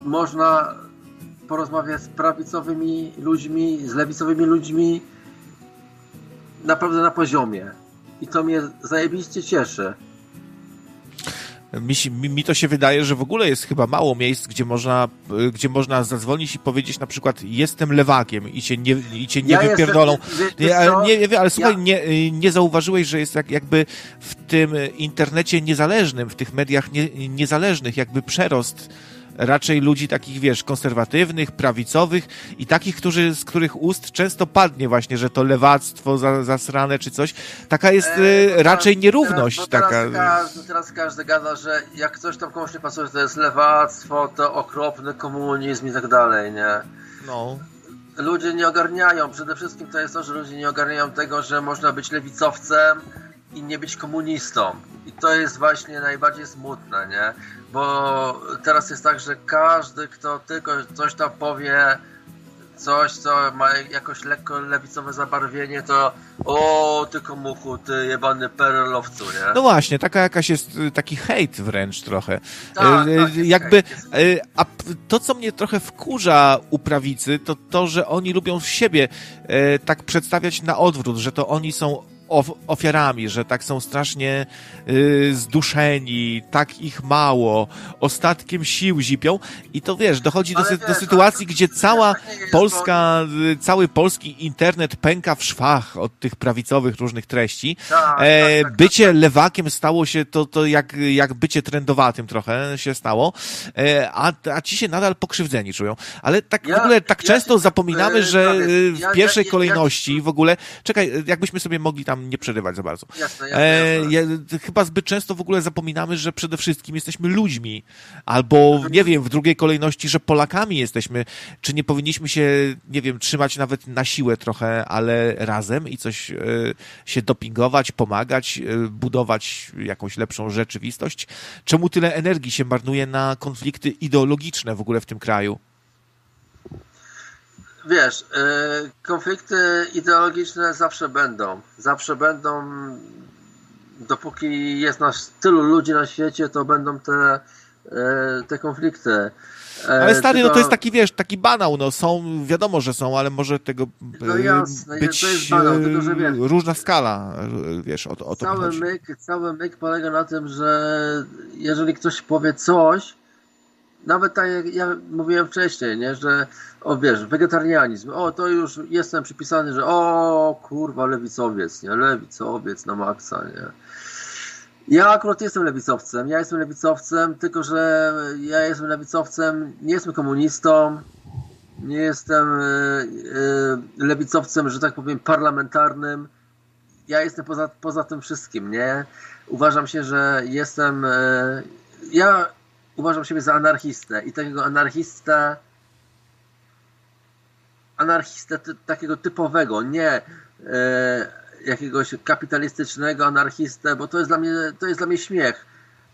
można porozmawiać z prawicowymi ludźmi, z lewicowymi ludźmi naprawdę na poziomie. I to mnie zajebiście cieszy. Mi to się wydaje, że w ogóle jest chyba mało miejsc, gdzie można zadzwonić i powiedzieć na przykład jestem lewakiem i cię nie wypierdolą. Ale słuchaj, nie zauważyłeś, że jest jakby w tym internecie niezależnym, w tych mediach niezależnych jakby przerost raczej ludzi takich, wiesz, konserwatywnych, prawicowych i takich, z których ust często padnie właśnie, że to lewactwo zasrane czy coś. Taka jest raczej nierówność. Teraz każdy gada, że jak coś tam komuś nie pasuje, to jest lewactwo, to okropny komunizm i tak dalej, nie? No. Ludzie nie ogarniają, przede wszystkim to jest to, że ludzie nie ogarniają tego, że można być lewicowcem i nie być komunistą. I to jest właśnie najbardziej smutne, nie? Bo teraz jest tak, że każdy, kto tylko coś tam powie, coś, co ma jakoś lekko lewicowe zabarwienie, to ty komuchu, ty jebany perelowcu, nie? No właśnie, taki hejt wręcz trochę. Tak, jakby, a to, co mnie trochę wkurza u prawicy, to to, że oni lubią siebie tak przedstawiać na odwrót, że to oni są ofiarami, że tak są strasznie zduszeni, tak ich mało, ostatkiem sił zipią i to wiesz, dochodzi do sytuacji, gdzie cały polski internet pęka w szwach od tych prawicowych różnych treści. Bycie lewakiem stało się to jak bycie trendowatym trochę się stało, a ci się nadal pokrzywdzeni czują. Ale tak w ogóle często zapominamy, że w pierwszej kolejności w ogóle, czekaj, jakbyśmy sobie mogli tam nie przerywać za bardzo. Jasne. Chyba zbyt często w ogóle zapominamy, że przede wszystkim jesteśmy ludźmi. Albo, nie wiem, w drugiej kolejności, że Polakami jesteśmy. Czy nie powinniśmy się, nie wiem, trzymać nawet na siłę trochę, ale razem i coś się dopingować, pomagać, budować jakąś lepszą rzeczywistość? Czemu tyle energii się marnuje na konflikty ideologiczne w ogóle w tym kraju? Wiesz, konflikty ideologiczne zawsze będą. Zawsze będą, dopóki jest nas tylu ludzi na świecie, to będą te konflikty. Ale stary, no to jest taki, wiesz, taki banał, no są, wiadomo, że są, ale może tego jasne, być to jest banał, tylko że wiesz, różna skala, wiesz, o to chodzi. Cały myk polega na tym, że jeżeli ktoś powie coś, nawet tak jak ja mówiłem wcześniej, nie, że wiesz, wegetarianizm, to już jestem przypisany, że kurwa, lewicowiec, nie, lewicowiec na maksa, nie. Ja akurat jestem lewicowcem, tylko że ja jestem lewicowcem, nie jestem komunistą, nie jestem lewicowcem, że tak powiem, parlamentarnym. Ja jestem poza tym wszystkim, nie. Uważam się, że jestem... Ja uważam siebie za anarchistę i takiego anarchistę takiego typowego, nie jakiegoś kapitalistycznego anarchistę, bo to jest dla mnie śmiech.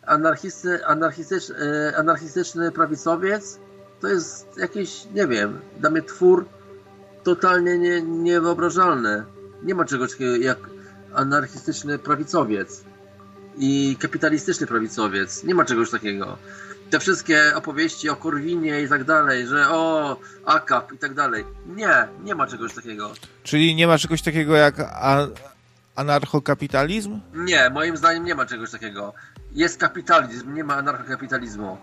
Anarchistyczny prawicowiec to jest jakiś, nie wiem, dla mnie twór totalnie niewyobrażalny. Nie ma czegoś takiego jak anarchistyczny prawicowiec i kapitalistyczny prawicowiec. Nie ma czegoś takiego. Te wszystkie opowieści o Korwinie i tak dalej, że AKAP i tak dalej. Nie ma czegoś takiego. Czyli nie ma czegoś takiego jak anarchokapitalizm? Nie, moim zdaniem nie ma czegoś takiego. Jest kapitalizm, nie ma anarchokapitalizmu.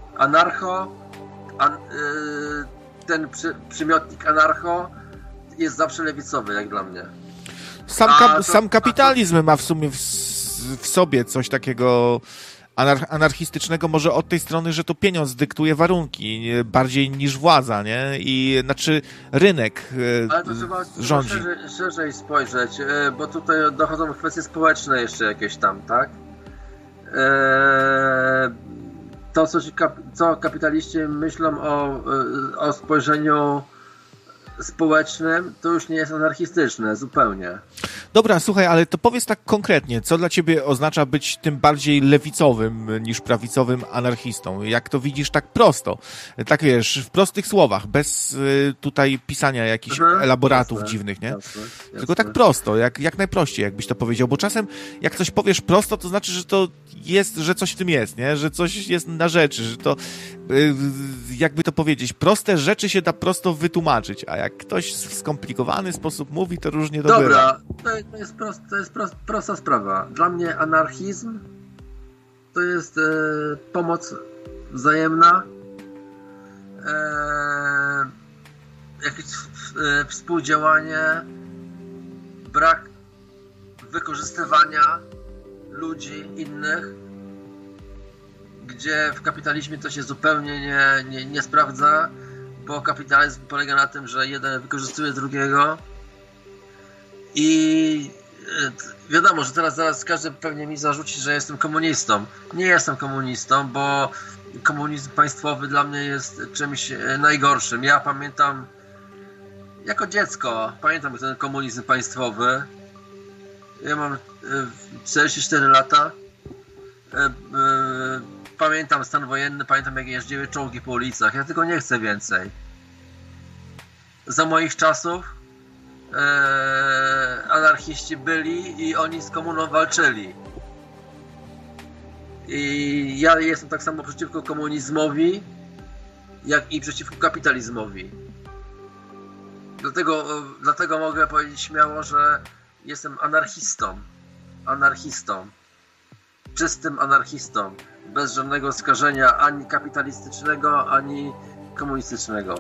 Ten przymiotnik anarcho jest zawsze lewicowy, jak dla mnie. Sam kapitalizm ma w sumie w sobie coś takiego anarchistycznego, może od tej strony, że to pieniądz dyktuje warunki bardziej niż władza, nie? I znaczy rynek ale to trzeba rządzi. Szerzej spojrzeć, bo tutaj dochodzą kwestie społeczne jeszcze jakieś tam, tak? To, co kapitaliści myślą o spojrzeniu społecznym, to już nie jest anarchistyczne zupełnie. Dobra, słuchaj, ale to powiedz tak konkretnie, co dla ciebie oznacza być tym bardziej lewicowym niż prawicowym anarchistą? Jak to widzisz tak prosto? Tak wiesz, w prostych słowach, bez tutaj pisania jakichś elaboratów dziwnych, nie? Jasne. Tylko tak prosto, jak najprościej, jakbyś to powiedział, bo czasem jak coś powiesz prosto, to znaczy, że to jest, że coś w tym jest, nie? Że coś jest na rzeczy, że to jakby to powiedzieć, proste rzeczy się da prosto wytłumaczyć, a jak ktoś w skomplikowany sposób mówi, to różnie to bywa. Dobra, to jest prosta sprawa. Dla mnie anarchizm to jest pomoc wzajemna, jakieś współdziałanie, brak wykorzystywania ludzi innych, gdzie w kapitalizmie to się zupełnie nie sprawdza, bo kapitalizm polega na tym, że jeden wykorzystuje drugiego i wiadomo, że zaraz każdy pewnie mi zarzuci, że jestem komunistą. Nie jestem komunistą, bo komunizm państwowy dla mnie jest czymś najgorszym. Ja pamiętam jako dziecko, pamiętam ten komunizm państwowy. Ja mam 44 lata. Pamiętam stan wojenny, pamiętam jak jeździły czołgi po ulicach. Ja tylko nie chcę więcej. Za moich czasów anarchiści byli i oni z komuną walczyli. I ja jestem tak samo przeciwko komunizmowi, jak i przeciwko kapitalizmowi. Dlatego mogę powiedzieć śmiało, że jestem anarchistą. Czystym anarchistą. Bez żadnego skażenia ani kapitalistycznego, ani komunistycznego.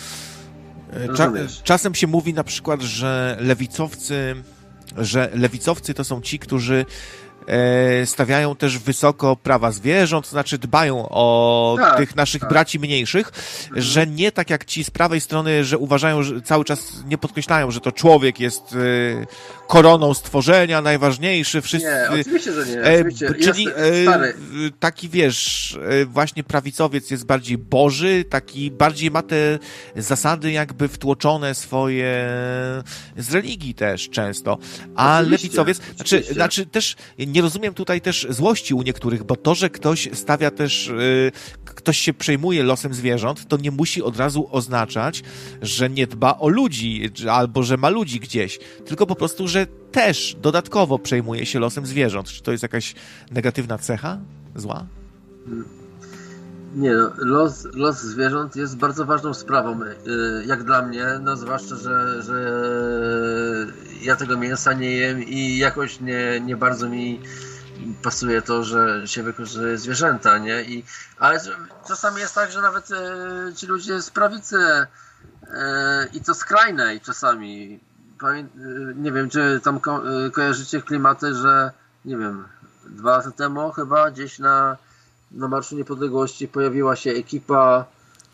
Czasem się mówi na przykład, że lewicowcy to są ci, którzy stawiają też wysoko prawa zwierząt, to znaczy dbają o tych naszych braci mniejszych, że nie tak jak ci z prawej strony, że uważają, że cały czas nie podkreślają, że to człowiek jest koroną stworzeenia, najważniejszy, wszyscy... Nie, oczywiście, że nie. Oczywiście. Czyli taki, wiesz, właśnie prawicowiec jest bardziej boży, taki bardziej ma te zasady jakby wtłoczone swoje z religii też często, a lewicowiec, znaczy też nie rozumiem tutaj też złości u niektórych, bo to, że ktoś stawia też, ktoś się przejmuje losem zwierząt, to nie musi od razu oznaczać, że nie dba o ludzi, albo że ma ludzi gdzieś, tylko po prostu, że też dodatkowo przejmuje się losem zwierząt. Czy to jest jakaś negatywna cecha? Zła? Nie, los zwierząt jest bardzo ważną sprawą, jak dla mnie, no zwłaszcza, że ja tego mięsa nie jem i jakoś nie bardzo mi pasuje to, że się wykorzystuje zwierzęta, nie? Ale czasami jest tak, że nawet ci ludzie z prawicy i to skrajnej czasami, nie wiem, czy tam kojarzycie klimaty, że nie wiem, 2 lata temu chyba gdzieś na Marszu Niepodległości pojawiła się ekipa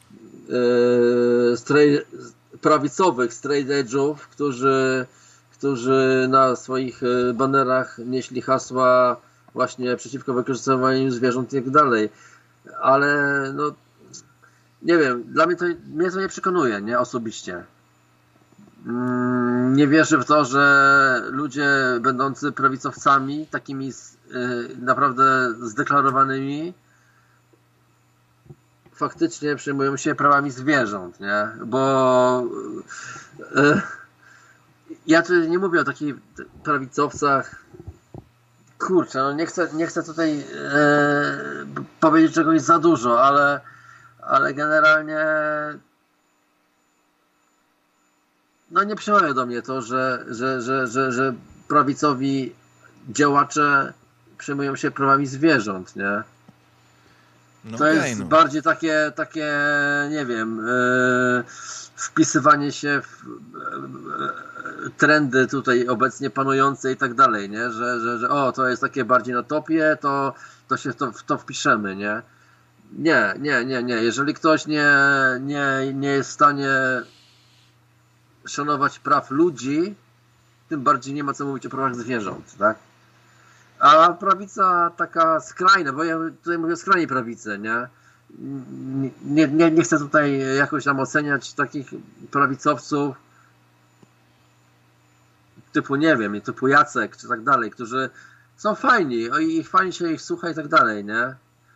prawicowych straight edge'ów, którzy na swoich banerach nieśli hasła właśnie przeciwko wykorzystywaniu zwierząt i tak dalej. Ale no nie wiem, mnie to nie przekonuje, nie, osobiście. Nie wierzę w to, że ludzie będący prawicowcami, takimi naprawdę zdeklarowanymi, faktycznie przejmują się prawami zwierząt, nie? Bo ja tu nie mówię o takich prawicowcach. Kurczę, no nie chcę tutaj powiedzieć czegoś za dużo, ale generalnie no nie przemawia do mnie to, że prawicowi działacze przejmują się prawami zwierząt, nie? No to jest bardziej takie, nie wiem, wpisywanie się w trendy tutaj obecnie panujące i tak dalej, nie? Że to jest takie bardziej na topie, to się w to wpiszemy, nie? Nie. Jeżeli ktoś nie jest w stanie szanować praw ludzi, tym bardziej nie ma co mówić o prawach zwierząt, tak? A prawica taka skrajna, bo ja tutaj mówię o skrajnej prawicy, nie? nie chcę tutaj jakoś tam oceniać takich prawicowców typu, nie wiem, typu Jacek czy tak dalej, którzy są fajni i fajnie się ich słucha i tak dalej, nie?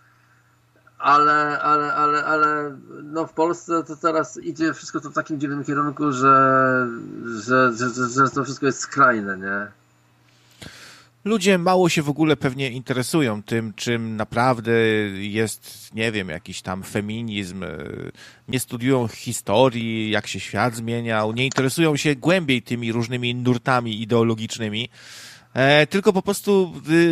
Ale no w Polsce to teraz idzie wszystko to w takim dziwnym kierunku, że to wszystko jest skrajne, nie? Ludzie mało się w ogóle pewnie interesują tym, czym naprawdę jest, nie wiem, jakiś tam feminizm, nie studiują historii, jak się świat zmieniał, nie interesują się głębiej tymi różnymi nurtami ideologicznymi, tylko po prostu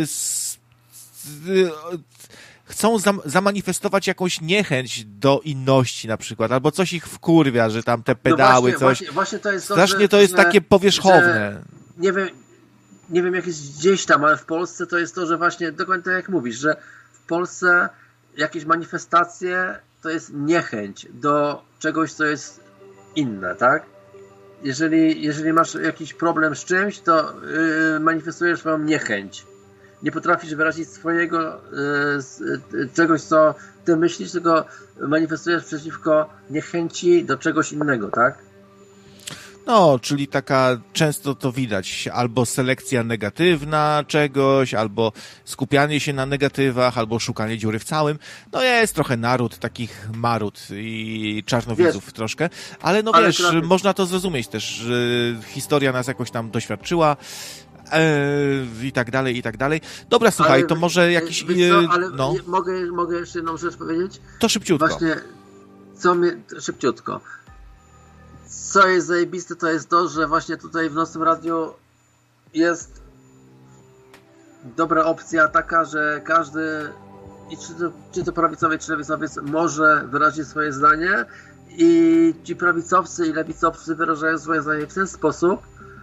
chcą zamanifestować jakąś niechęć do inności na przykład, albo coś ich wkurwia, że tam te pedały, no coś. Właśnie to jest to, strasznie to jest takie powierzchowne. Nie wiem jak jest gdzieś tam, ale w Polsce to jest to, że właśnie dokładnie tak jak mówisz, że w Polsce jakieś manifestacje to jest niechęć do czegoś, co jest inne, tak? Jeżeli masz jakiś problem z czymś, to manifestujesz swoją niechęć. Nie potrafisz wyrazić swojego czegoś, co ty myślisz, tylko manifestujesz przeciwko niechęci do czegoś innego, tak? No, czyli taka, często to widać, albo selekcja negatywna czegoś, albo skupianie się na negatywach, albo szukanie dziury w całym. No jest trochę naród takich marud i czarnowidzów troszkę, ale no wiesz, można to zrozumieć też, że historia nas jakoś tam doświadczyła, i tak dalej, i tak dalej. Dobra, słuchaj, ale, to może jakiś... no. Mogę jeszcze jedną rzecz powiedzieć? To szybciutko. Właśnie, szybciutko. Co jest zajebiste, to jest to, że właśnie tutaj w Nocnym Radiu jest dobra opcja taka, że każdy, czy to prawicowiec, czy lewicowiec, może wyrazić swoje zdanie i ci prawicowcy i lewicowcy wyrażają swoje zdanie w ten sposób,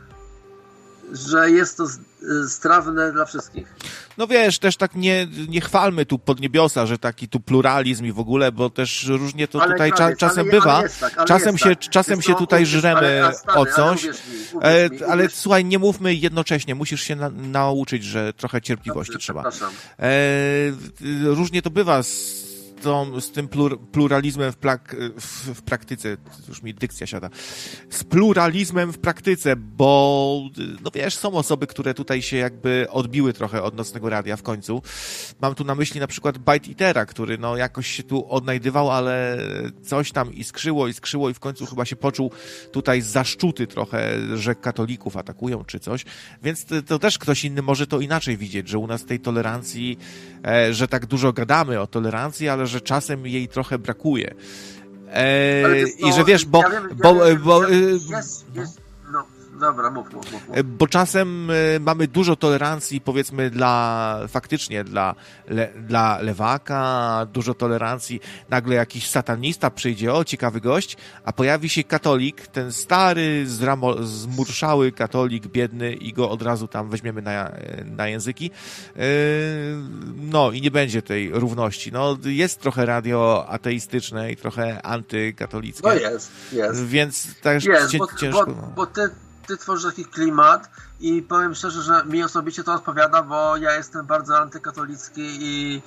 że jest to strawne dla wszystkich. No wiesz, też tak nie chwalmy tu Podniebiosa, że taki tu pluralizm i w ogóle, bo też różnie to ale tutaj czasem bywa. Czasem się tutaj żremy o coś. Ale słuchaj, nie mówmy jednocześnie. Musisz się nauczyć, że trochę cierpliwości trzeba. Różnie to bywa z tym pluralizmem w praktyce, już mi dykcja siada, z pluralizmem w praktyce, bo no wiesz, są osoby, które tutaj się jakby odbiły trochę od Nocnego Radia w końcu. Mam tu na myśli na przykład Bite Eatera, który no jakoś się tu odnajdywał, ale coś tam iskrzyło i w końcu chyba się poczuł tutaj zaszczuty trochę, że katolików atakują czy coś, więc to też ktoś inny może to inaczej widzieć, że u nas tej tolerancji, że tak dużo gadamy o tolerancji, ale że czasem jej trochę brakuje. I że wiesz, Dobra, mów. Bo czasem mamy dużo tolerancji, powiedzmy, faktycznie dla lewaka, dużo tolerancji. Nagle jakiś satanista przyjdzie, ciekawy gość, a pojawi się katolik, ten stary, zmurszały katolik, biedny i go od razu tam weźmiemy na języki. No i nie będzie tej równości. No jest trochę radio ateistyczne i trochę antykatolickie. No jest. Więc też ciężko. Bo ty tworzysz taki klimat i powiem szczerze, że mi osobiście to odpowiada, bo ja jestem bardzo antykatolicki i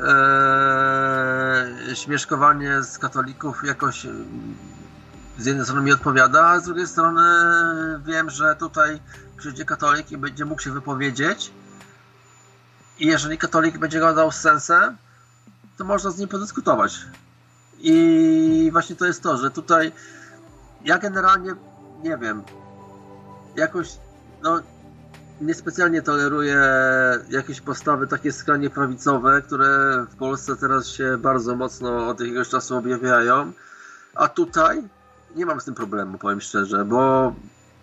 śmieszkowanie z katolików jakoś z jednej strony mi odpowiada, a z drugiej strony wiem, że tutaj przyjdzie katolik i będzie mógł się wypowiedzieć i jeżeli katolik będzie gadał z sensem, to można z nim podyskutować. I właśnie to jest to, że tutaj ja generalnie nie wiem, jakoś niespecjalnie toleruję jakieś postawy takie skrajnie prawicowe, które w Polsce teraz się bardzo mocno od jakiegoś czasu objawiają, a tutaj nie mam z tym problemu, powiem szczerze, bo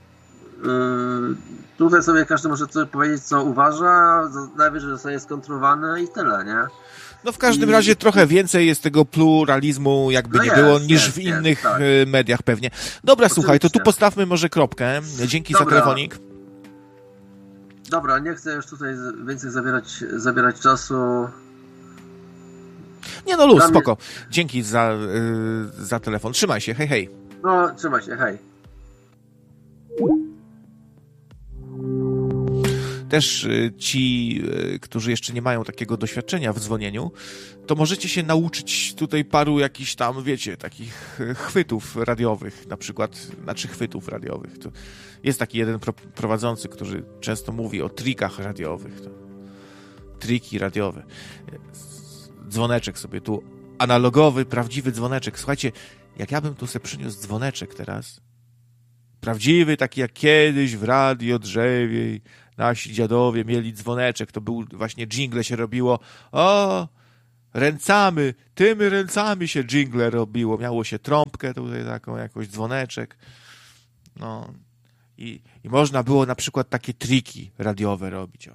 tutaj sobie każdy może coś powiedzieć, co uważa, najwyżej zostaje skontrolowany i tyle, nie? No w każdym razie trochę więcej jest tego pluralizmu, jakby nie było, niż w innych mediach pewnie. Dobra, oczywiście. Słuchaj, to tu postawmy może kropkę. Dzięki za telefonik. Dobra, nie chcę już tutaj więcej zabierać czasu. Nie no, luz, spoko. Dzięki za telefon. Trzymaj się, hej. No, trzymaj się, hej. też ci, którzy jeszcze nie mają takiego doświadczenia w dzwonieniu, to możecie się nauczyć tutaj paru jakichś tam, wiecie, takich chwytów radiowych, na przykład, chwytów radiowych. To jest taki jeden prowadzący, który często mówi o trikach radiowych. Triki radiowe. Dzwoneczek sobie tu, analogowy, prawdziwy dzwoneczek. Słuchajcie, jak ja bym tu sobie przyniósł dzwoneczek teraz, prawdziwy, taki jak kiedyś w Radio Drzewie, nasi dziadowie mieli dzwoneczek, to był właśnie dżingle się robiło, ręcami, tymi ręcami się dżingle robiło, miało się trąbkę tutaj taką, jakoś dzwoneczek, no i można było na przykład takie triki radiowe robić,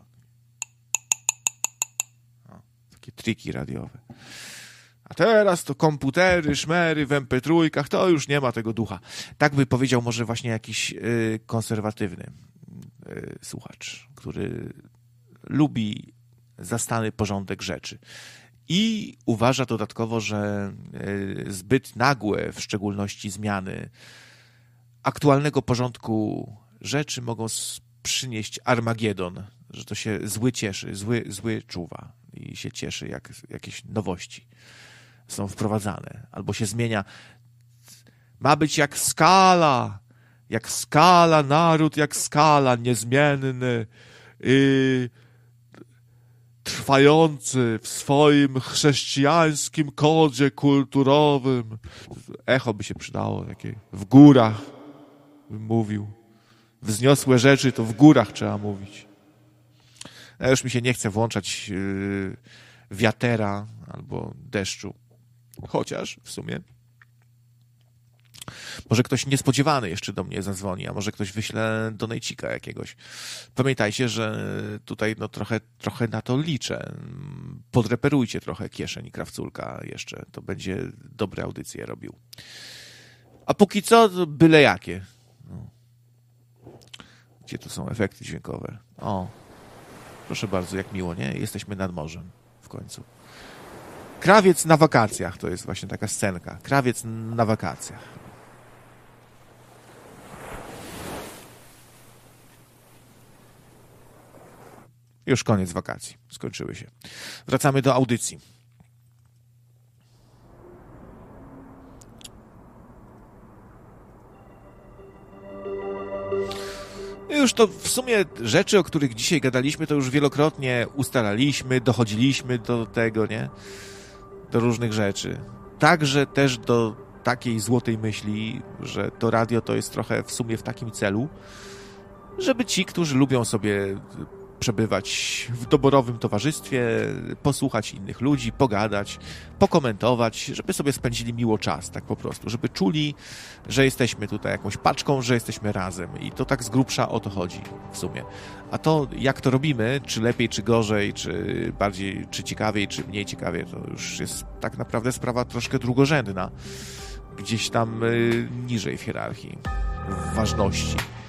takie triki radiowe. A teraz to komputery, szmery w MP3, to już nie ma tego ducha. Tak by powiedział może właśnie jakiś konserwatywny słuchacz, który lubi zastany porządek rzeczy. I uważa dodatkowo, że zbyt nagłe, w szczególności zmiany aktualnego porządku rzeczy mogą przynieść Armagedon, że to się zły cieszy, zły czuwa i się cieszy, jak jakieś nowości są wprowadzane, albo się zmienia. Ma być jak skala, naród jak skala, niezmienny i trwający w swoim chrześcijańskim kodzie kulturowym. Echo by się przydało, takie w górach bym mówił. Wzniosłe rzeczy to w górach trzeba mówić. Ja już mi się nie chce włączać wiatera albo deszczu. Chociaż w sumie może ktoś niespodziewany jeszcze do mnie zadzwoni, a może ktoś wyśle donejcika jakiegoś. Pamiętajcie, że tutaj no trochę na to liczę. Podreperujcie trochę kieszeń Krawculka jeszcze. To będzie dobre audycje robił. A póki co, to byle jakie. No. Gdzie tu są efekty dźwiękowe? O, proszę bardzo, jak miło, nie? Jesteśmy nad morzem w końcu. Krawiec na wakacjach, to jest właśnie taka scenka. Krawiec na wakacjach. Już koniec wakacji. Skończyły się. Wracamy do audycji. Już to w sumie rzeczy, o których dzisiaj gadaliśmy, to już wielokrotnie ustalaliśmy, dochodziliśmy do tego, nie? Do różnych rzeczy. Także też do takiej złotej myśli, że to radio to jest trochę w sumie w takim celu, żeby ci, którzy lubią sobie przebywać w doborowym towarzystwie, posłuchać innych ludzi, pogadać, pokomentować, żeby sobie spędzili miło czas, tak po prostu, żeby czuli, że jesteśmy tutaj jakąś paczką, że jesteśmy razem i to tak z grubsza o to chodzi w sumie. A to, jak to robimy, czy lepiej, czy gorzej, czy bardziej, czy ciekawiej, czy mniej ciekawie, to już jest tak naprawdę sprawa troszkę drugorzędna, gdzieś tam niżej w hierarchii ważności.